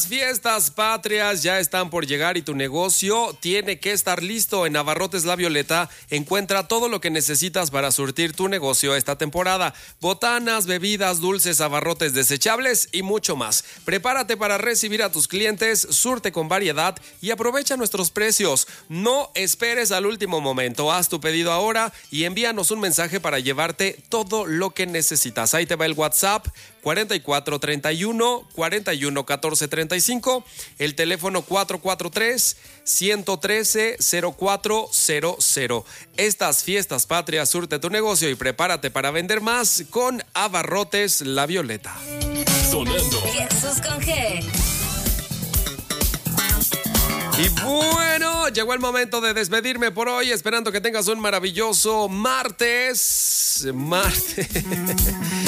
Fiestas patrias ya están por llegar y tu negocio tiene que estar listo. En Abarrotes La Violeta encuentra todo lo que necesitas para surtir tu negocio esta temporada. Botanas, bebidas, dulces, abarrotes desechables y mucho más. Prepárate para recibir a tus clientes, surte con variedad y aprovecha nuestros precios. No esperes al último momento. Haz tu pedido ahora y envíanos un mensaje para llevarte todo lo que necesitas. Ahí te va el WhatsApp: 4431 41 14 35, el teléfono 443-113-0400. Estas fiestas patrias, surte tu negocio y prepárate para vender más con Abarrotes La Violeta. Sonando Jesús con G. Y bueno, llegó el momento de despedirme por hoy, esperando que tengas un maravilloso martes.